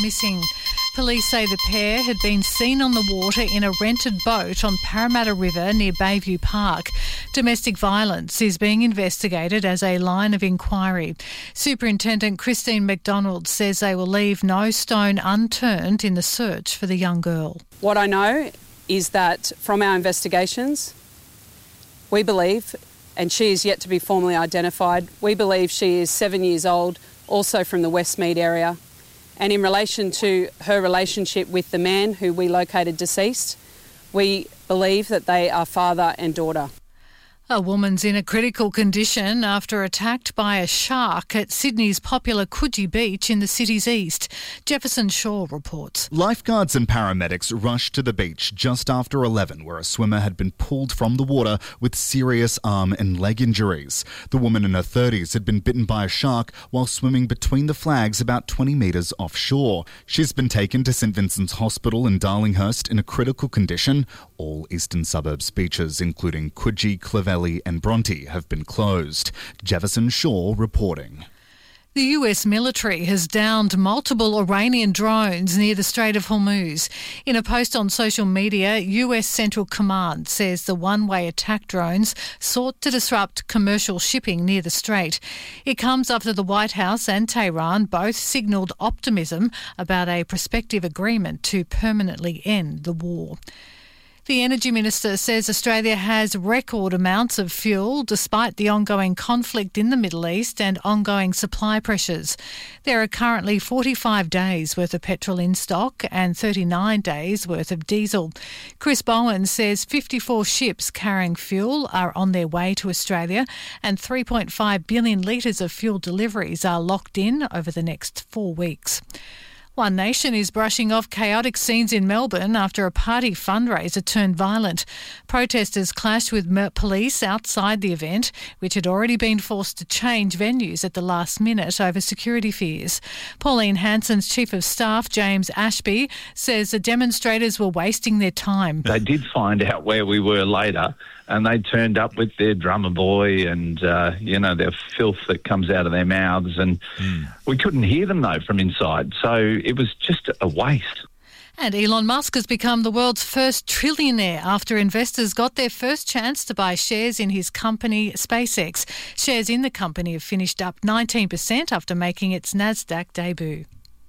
missing. Police say the pair had been seen on the water in a rented boat on Parramatta River near Bayview Park. Domestic violence is being investigated as a line of inquiry. Superintendent Christine McDonald says they will leave no stone unturned in the search for the young girl. What I know is that from our investigations, we believe, and she is yet to be formally identified, we believe she is 7 years old, also from the Westmead area. And in relation to her relationship with the man who we located deceased, we believe that they are father and daughter. A woman's in a critical condition after attacked by a shark at Sydney's popular Coogee Beach in the city's east. Jefferson Shaw reports. Lifeguards and paramedics rushed to the beach just after 11, where a swimmer had been pulled from the water with serious arm and leg injuries. The woman in her 30s had been bitten by a shark while swimming between the flags about 20 metres offshore. She's been taken to St Vincent's Hospital in Darlinghurst in a critical condition. All eastern suburbs beaches, including Coogee, Clovelly and Bronte, have been closed. Jefferson Shaw reporting. The US military has downed multiple Iranian drones near the Strait of Hormuz. In a post on social media, US Central Command says the one-way attack drones sought to disrupt commercial shipping near the strait. It comes after the White House and Tehran both signalled optimism about a prospective agreement to permanently end the war. The Energy Minister says Australia has record amounts of fuel despite the ongoing conflict in the Middle East and ongoing supply pressures. There are currently 45 days worth of petrol in stock and 39 days worth of diesel. Chris Bowen says 54 ships carrying fuel are on their way to Australia and 3.5 billion litres of fuel deliveries are locked in over the next 4 weeks. One Nation is brushing off chaotic scenes in Melbourne after a party fundraiser turned violent. Protesters clashed with police outside the event, which had already been forced to change venues at the last minute over security fears. Pauline Hanson's Chief of Staff, James Ashby, says the demonstrators were wasting their time. They did find out where we were later, and they turned up with their drummer boy and, their filth that comes out of their mouths. And we couldn't hear them, though, from inside. So it was just a waste. And Elon Musk has become the world's first trillionaire after investors got their first chance to buy shares in his company, SpaceX. Shares in the company have finished up 19% after making its NASDAQ debut.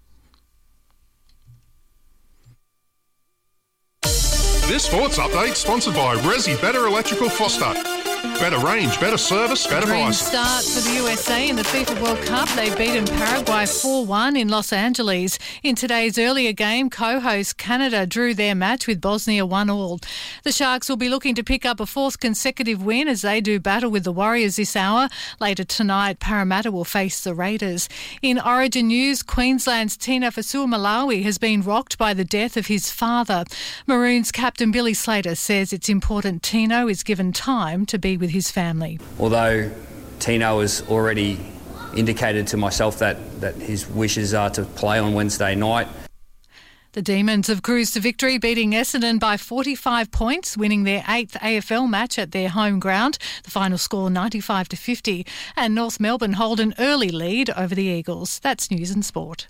This sports update sponsored by Resi Better Electrical Foster. Better range, better service, better Dream prices. start for the USA in the FIFA World Cup. They've beaten Paraguay 4-1 in Los Angeles. In today's earlier game, co-host Canada drew their match with Bosnia 1-1. The Sharks will be looking to pick up a fourth consecutive win as they do battle with the Warriors this hour. Later tonight, Parramatta will face the Raiders. In Origin news, Queensland's Tina Fa'asuamaleaui has been rocked by the death of his father. Maroons captain Billy Slater says it's important Tino is given time to be with his family. Although Tino has already indicated to myself that his wishes are to play on Wednesday night. The Demons have cruised to victory, beating Essendon by 45 points, winning their 8th AFL match at their home ground. The final score 95-50, and North Melbourne hold an early lead over the Eagles. That's News and Sport.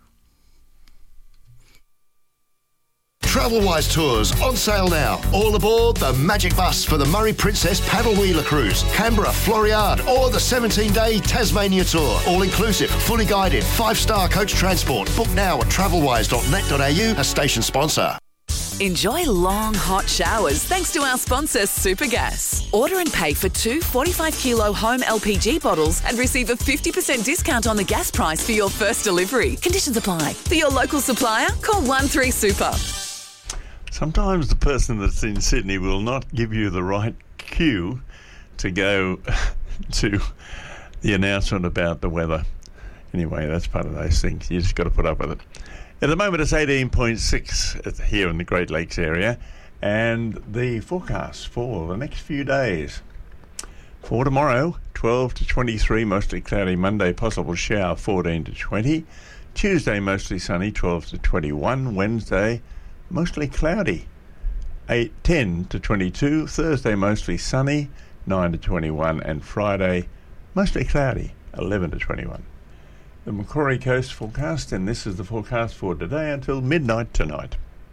Travelwise Tours on sale now. All aboard the Magic Bus for the Murray Princess Paddle Wheeler Cruise, Canberra, Floriade, or the 17-day Tasmania Tour. All inclusive, fully guided, 5-star coach transport. Book now at travelwise.net.au, a station sponsor. Enjoy long, hot showers thanks to our sponsor, Supergas. Order and pay for 2 45-kilo home LPG bottles and receive a 50% discount on the gas price for your first delivery. Conditions apply. For your local supplier, call 13Super. Sometimes the person that's in Sydney will not give you the right cue to go to the announcement about the weather. Anyway, that's part of those things. You just got to put up with it. At the moment, it's 18.6 here in the Great Lakes area, and the forecast for the next few days. For tomorrow, 12 to 23, mostly cloudy. Monday, possible shower, 14 to 20. Tuesday, mostly sunny, 12 to 21. Wednesday, mostly cloudy, 10 to 22. Thursday, mostly sunny, 9 to 21. And Friday, mostly cloudy, 11 to 21. the Macquarie Coast forecast, and this is the forecast for today until midnight tonight.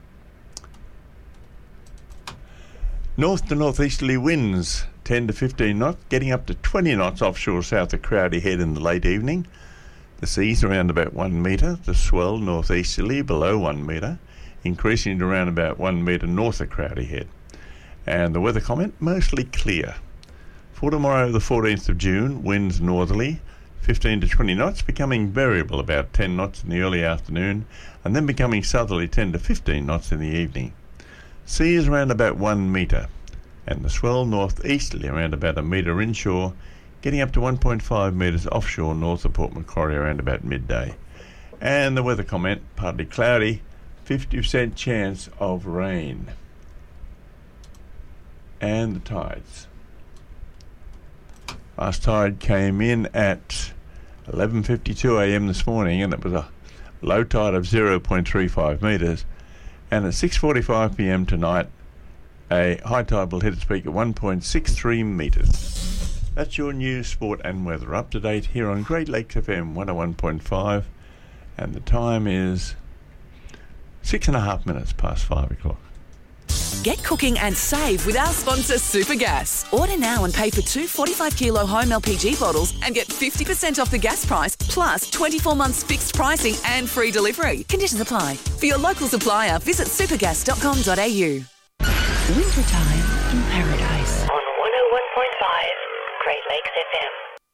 North to northeasterly winds 10 to 15 knots, getting up to 20 knots offshore south of Crowdy Head in the late evening. The sea's around about 1 metre, the swell northeasterly below 1 metre, increasing to around about 1 metre north of Crowdy Head. And the weather comment, mostly clear. For tomorrow, the 14th of June, winds northerly, 15 to 20 knots, becoming variable about 10 knots in the early afternoon, and then becoming southerly 10 to 15 knots in the evening. Sea is around about 1 metre, and the swell northeasterly around about 1 metre inshore, getting up to 1.5 metres offshore north of Port Macquarie around about midday. And the weather comment, partly cloudy, 50% chance of rain. And the tides. Last tide came in at 11:52 a.m. this morning, and it was a low tide of 0.35 metres. And at 6:45 p.m. tonight, a high tide will hit its peak at 1.63 metres. That's your news, sport and weather up to date here on Great Lakes FM 101.5, and the time is 6.5 minutes past 5 o'clock. Get cooking and save with our sponsor Supergas. Order now and pay for 2 45-kilo home LPG bottles and get 50% off the gas price, plus 24 months fixed pricing and free delivery. Conditions apply. For your local supplier, visit supergas.com.au. Wintertime in paradise. On 101.5 Great Lakes FM.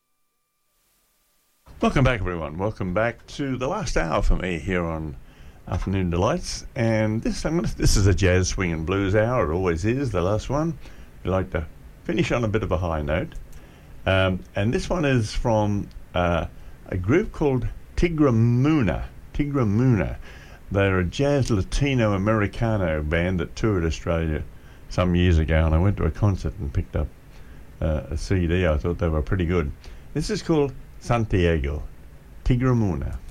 Welcome back, everyone. Welcome back to the last hour for me here on Afternoon Delights. And this is a jazz, swing and blues hour. It always is, the last one. We like to finish on a bit of a high note. And this one is from a group called Tigramuna. Tigramuna. They're a jazz Latino Americano band that toured Australia some years ago, and I went to a concert and picked up a CD. I thought they were pretty good. This is called Santiago. Tigramuna.